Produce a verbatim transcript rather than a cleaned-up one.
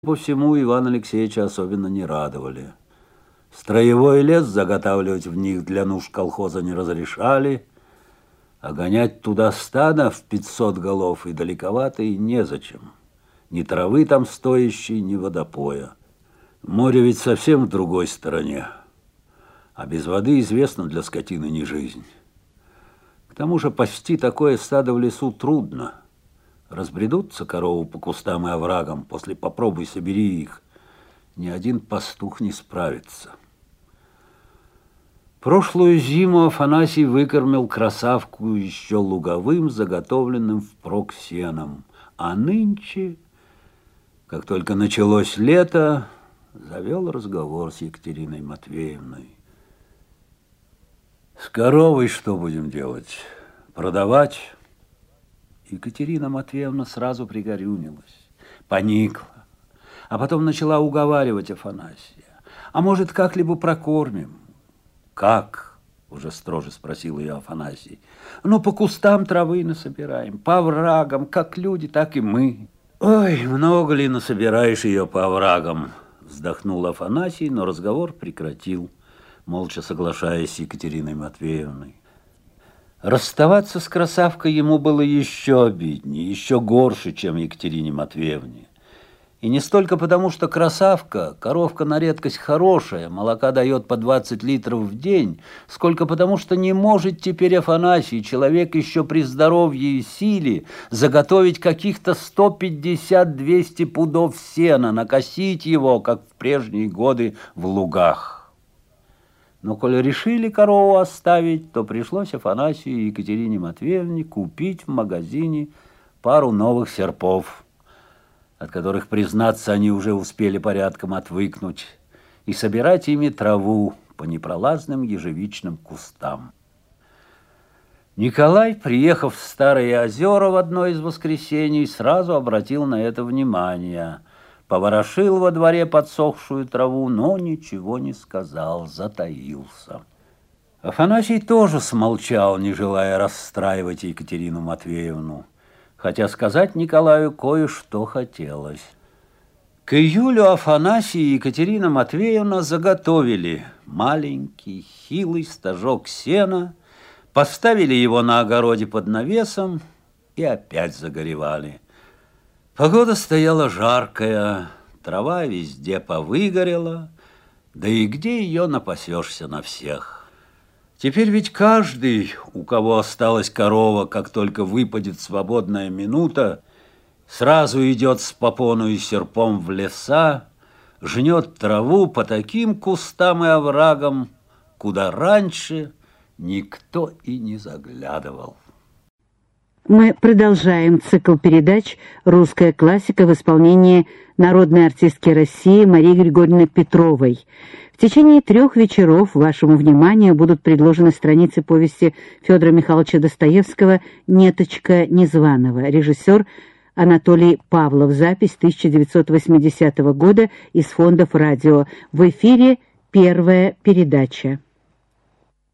По всему Ивана Алексеевича особенно не радовали. Строевой лес заготавливать в них для нужд колхоза не разрешали, а гонять туда стадо в пятьсот голов и далековато, и незачем. Ни травы там стоящей, ни водопоя. Море ведь совсем в другой стороне, а без воды, известно, для скотины не жизнь. К тому же пасти такое стадо в лесу трудно. Разбредутся коровы по кустам и оврагам, после попробуй собери их. Ни один пастух не справится. Прошлую зиму Афанасий выкормил красавку еще луговым, заготовленным впрок сеном. А нынче, как только началось лето, завел разговор с Екатериной Матвеевной. С коровой что будем делать? Продавать? Екатерина Матвеевна сразу пригорюнилась, поникла, а потом начала уговаривать Афанасия. А может, как-либо прокормим? Как? Уже строже спросил ее Афанасий. Ну, по кустам травы насобираем, по оврагам, как люди, так и мы. Ой, много ли насобираешь ее по оврагам? Вздохнул Афанасий, но разговор прекратил, молча соглашаясь с Екатериной Матвеевной. Расставаться с красавкой ему было еще обиднее, еще горше, чем Екатерине Матвеевне. И не столько потому, что красавка, коровка на редкость хорошая, молока дает по двадцать литров в день, сколько потому, что не может теперь Афанасий, человек еще при здоровье и силе, заготовить каких-то сто пятьдесят - двести пудов сена, накосить его, как в прежние годы, в лугах. Но коли решили корову оставить, то пришлось Афанасию и Екатерине Матвеевне купить в магазине пару новых серпов, от которых, признаться, они уже успели порядком отвыкнуть, и собирать ими траву по непролазным ежевичным кустам. Николай, приехав в Старые озера в одно из воскресений, сразу обратил на это внимание. Поворошил во дворе подсохшую траву, но ничего не сказал, затаился. Афанасий тоже смолчал, не желая расстраивать Екатерину Матвеевну, хотя сказать Николаю кое-что хотелось. К июлю Афанасий и Екатерина Матвеевна заготовили маленький, хилый стожок сена, поставили его на огороде под навесом и опять загоревали. Погода стояла жаркая, трава везде повыгорела, да и где ее напасешься на всех? Теперь ведь каждый, у кого осталась корова, как только выпадет свободная минута, сразу идет с попоной и серпом в леса, жнет траву по таким кустам и оврагам, куда раньше никто и не заглядывал. Мы продолжаем цикл передач «Русская классика» в исполнении народной артистки России Марии Григорьевны Петровой. В течение трех вечеров вашему вниманию будут предложены страницы повести Федора Михайловича Достоевского «Неточка Незваного», режиссер Анатолий Павлов, запись тысяча девятьсот восьмидесятого года из фондов радио. В эфире первая передача.